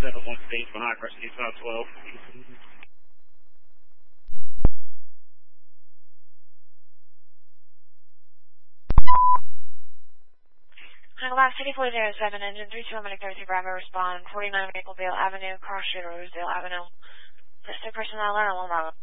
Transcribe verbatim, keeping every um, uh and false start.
seven one six for High Crescent five twelve. Lab City four zero seven, engine three two, Medic thirty-three Bravo, respond, forty-nine Mapleville Avenue, cross street, Rosedale Avenue. District personnel, learn one Bravo.